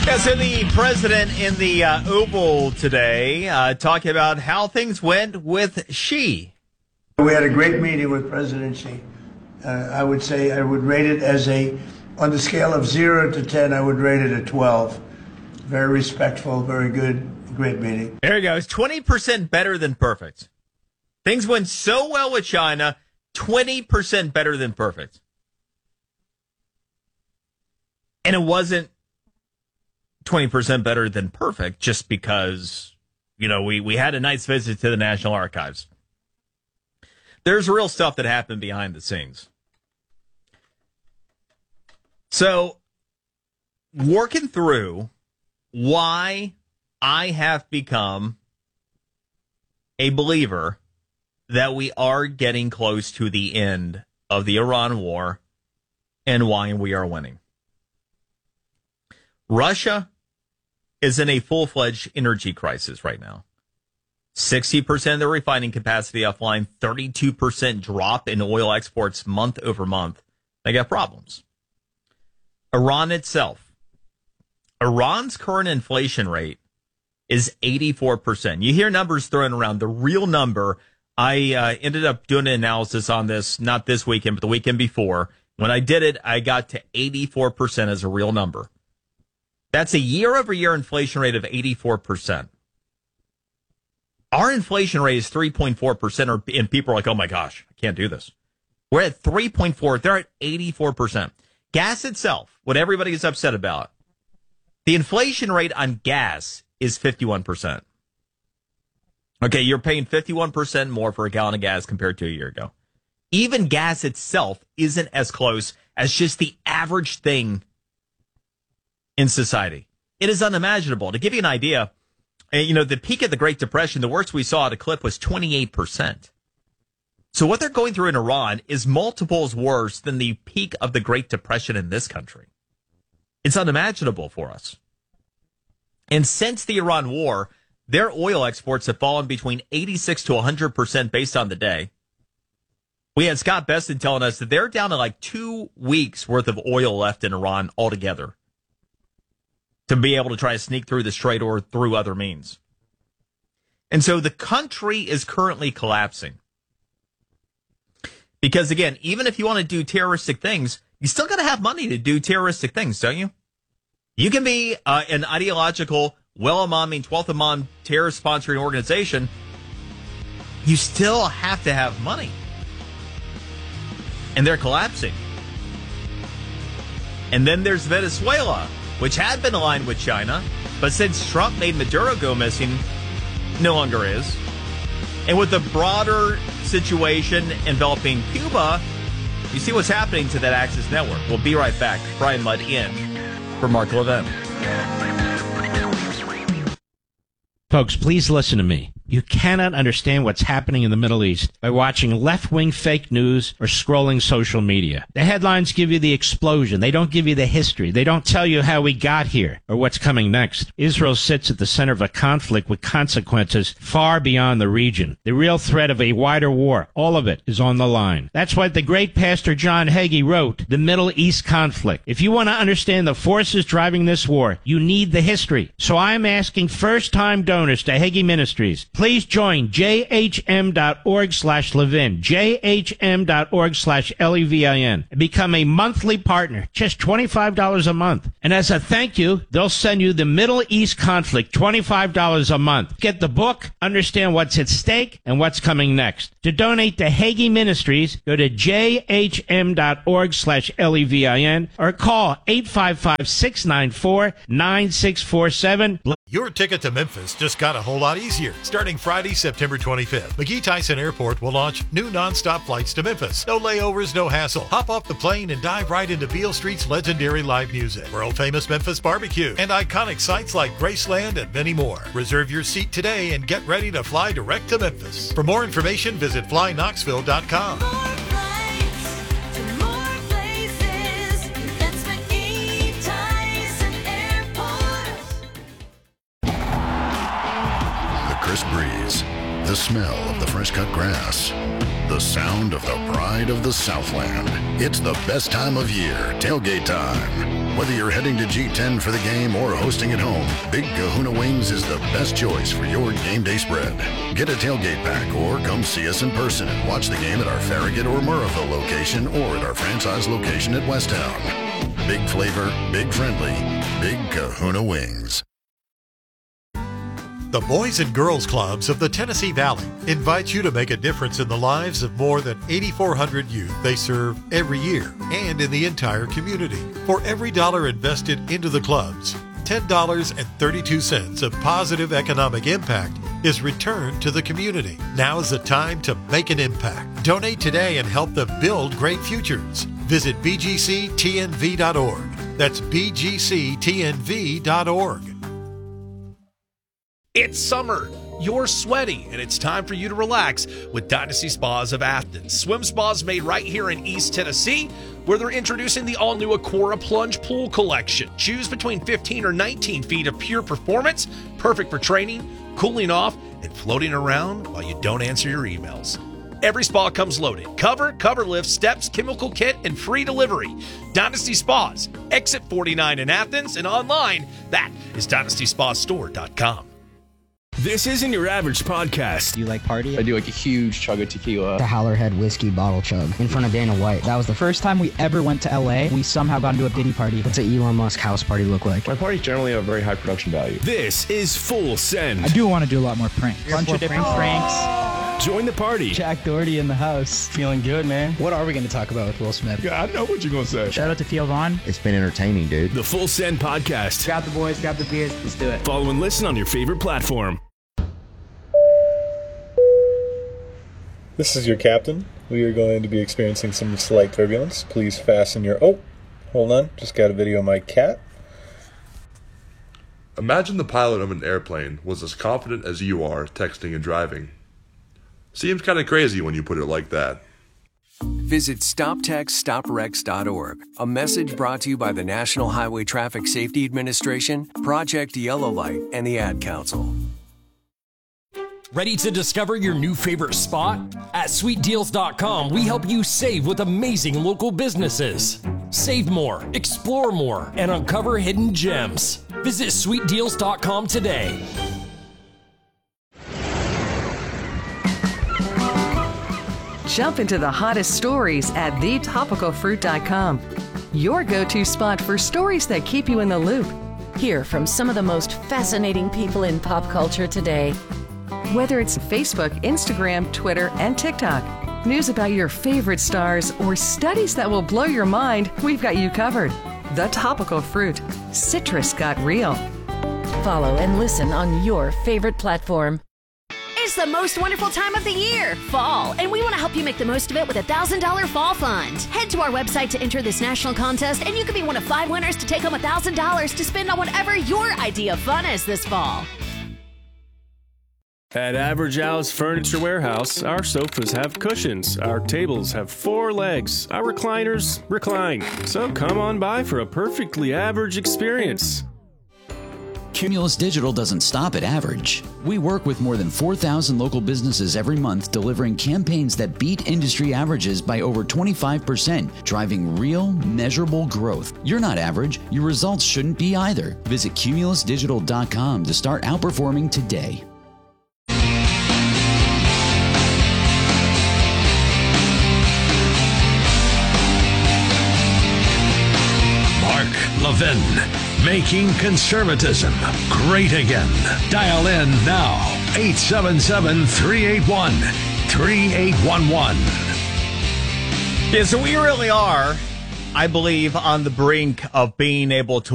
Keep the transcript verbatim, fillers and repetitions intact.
Yeah, so the president in the uh, Oval today uh, talking about how things went with Xi. We had a great meeting with President Xi. Uh, I would say I would rate it as a, on the scale of zero to ten, I would rate it a twelve. Very respectful, very good, great meeting. There he goes, twenty percent better than perfect. Things went so well with China, twenty percent better than perfect. And it wasn't twenty percent better than perfect just because, you know, we, we had a nice visit to the National Archives. There's real stuff that happened behind the scenes. So, working through why I have become a believer that we are getting close to the end of the Iran war and why we are winning. Russia is in a full-fledged energy crisis right now. sixty percent of their refining capacity offline, thirty-two percent drop in oil exports month over month. They got problems. Iran itself. Iran's current inflation rate is eighty-four percent. You hear numbers thrown around. The real number, I uh, ended up doing an analysis on this, not this weekend, but the weekend before. When I did it, I got to eighty-four percent as a real number. That's a year-over-year inflation rate of eighty-four percent. Our inflation rate is three point four percent, and people are like, oh my gosh, I can't do this. We're at three point four. They're at eighty-four percent. Gas itself, what everybody is upset about, the inflation rate on gas is fifty-one percent. Okay, you're paying fifty-one percent more for a gallon of gas compared to a year ago. Even gas itself isn't as close as just the average thing in society. It is unimaginable. To give you an idea, you know, the peak of the Great Depression, the worst we saw at a clip was twenty-eight percent. So what they're going through in Iran is multiples worse than the peak of the Great Depression in this country. It's unimaginable for us. And since the Iran war, their oil exports have fallen between eighty-six to one hundred percent based on the day. We had Scott Besson telling us that they're down to like two weeks worth of oil left in Iran altogether to be able to try to sneak through the strait or through other means. And so the country is currently collapsing. Because, again, even if you want to do terroristic things, you still got to have money to do terroristic things, don't you? You can be uh, an ideological, well-Imam, twelfth Imam terrorist-sponsoring organization. You still have to have money. And they're collapsing. And then there's Venezuela, which had been aligned with China, but since Trump made Maduro go missing, no longer is. And with the broader situation enveloping Cuba, you see what's happening to that Axis network. We'll be right back. Brian Mudd in for Mark Levin. Folks, please listen to me. You cannot understand what's happening in the Middle East by watching left-wing fake news or scrolling social media. The headlines give you the explosion. They don't give you the history. They don't tell you how we got here or what's coming next. Israel sits at the center of a conflict with consequences far beyond the region. The real threat of a wider war, all of it is on the line. That's what the great Pastor John Hagee wrote, The Middle East Conflict. If you want to understand the forces driving this war, you need the history. So I'm asking first-time donors to Hagee Ministries, please join jhm.org slash Levin, jhm.org slash L-E-V-I-N, and become a monthly partner, just twenty-five dollars a month. And as a thank you, they'll send you the Middle East Conflict, twenty-five dollars a month. Get the book, understand what's at stake, and what's coming next. To donate to Hagee Ministries, go to jhm.org slash L-E-V-I-N or call eight five five, six nine four, nine six four seven. Your ticket to Memphis just got a whole lot easier. Starting Friday, September twenty-fifth, McGee Tyson Airport will launch new nonstop flights to Memphis. No layovers, no hassle. Hop off the plane and dive right into Beale Street's legendary live music, world-famous Memphis barbecue, and iconic sites like Graceland and many more. Reserve your seat today and get ready to fly direct to Memphis. For more information, visit fly knoxville dot com. Crisp breeze, the smell of the fresh-cut grass, the sound of the pride of the Southland. It's the best time of year, tailgate time. Whether you're heading to G ten for the game or hosting at home, Big Kahuna Wings is the best choice for your game day spread. Get a tailgate pack or come see us in person and watch the game at our Farragut or Murrayville location or at our franchise location at Westtown. Big flavor, big friendly, Big Kahuna Wings. The Boys and Girls Clubs of the Tennessee Valley invite you to make a difference in the lives of more than eighty-four hundred youth they serve every year and in the entire community. For every dollar invested into the clubs, ten dollars and thirty-two cents of positive economic impact is returned to the community. Now is the time to make an impact. Donate today and help them build great futures. Visit b g c t n v dot org. That's b g c t n v dot org. It's summer. You're sweaty, and it's time for you to relax with Dynasty Spas of Athens. Swim spas made right here in East Tennessee, where they're introducing the all-new Aquara Plunge Pool Collection. Choose between fifteen or nineteen feet of pure performance, perfect for training, cooling off, and floating around while you don't answer your emails. Every spa comes loaded. Cover, cover lift, steps, chemical kit, and free delivery. Dynasty Spas, exit forty-nine in Athens, and online, that is dynasty spa store dot com. This isn't your average podcast. Do you like party? I do like a huge chug of tequila. The Howlerhead whiskey bottle chug in front of Dana White. That was the first time we ever went to L A. We somehow got into a Diddy party. What's an Elon Musk house party look like? My parties generally have very high production value. This is Full Send. I do want to do a lot more pranks. A bunch of different pranks. pranks. Join the party. Jack Doherty in the house. Feeling good, man. What are we going to talk about with Will Smith? Yeah, I know what you're going to say. Shout out to Theo Vaughn. It's been entertaining, dude. The Full Send podcast. Grab the boys, grab the beers. Let's do it. Follow and listen on your favorite platform. This is your captain. We are going to be experiencing some slight turbulence. Please fasten your... Oh, hold on. Just got a video of my cat. Imagine the pilot of an airplane was as confident as you are texting and driving. Seems kind of crazy when you put it like that. Visit stop text stop wrecks dot org. A message brought to you by the National Highway Traffic Safety Administration, Project Yellow Light, and the Ad Council. Ready to discover your new favorite spot? At sweet deals dot com, we help you save with amazing local businesses. Save more, explore more, and uncover hidden gems. Visit sweet deals dot com today. Jump into the hottest stories at the topical fruit dot com. Your go-to spot for stories that keep you in the loop. Hear from some of the most fascinating people in pop culture today. Whether it's Facebook, Instagram, Twitter, and TikTok, news about your favorite stars, or studies that will blow your mind, we've got you covered. The Topical Fruit. Citrus got real. Follow and listen on your favorite platform. It's the most wonderful time of the year, fall, and we want to help you make the most of it with a one thousand dollars Fall Fund. Head to our website to enter this national contest, and you could be one of five winners to take home one thousand dollars to spend on whatever your idea of fun is this fall. At Average Al's Furniture Warehouse, our sofas have cushions, our tables have four legs, our recliners recline. So come on by for a perfectly average experience. Cumulus Digital doesn't stop at average. We work with more than four thousand local businesses every month, delivering campaigns that beat industry averages by over twenty-five percent, driving real, measurable growth. You're not average. Your results shouldn't be either. Visit cumulus digital dot com to start outperforming today. Levin, making conservatism great again. Dial in now, eight seven seven, three eight one, three eight one one. Yeah, so we really are, I believe, on the brink of being able to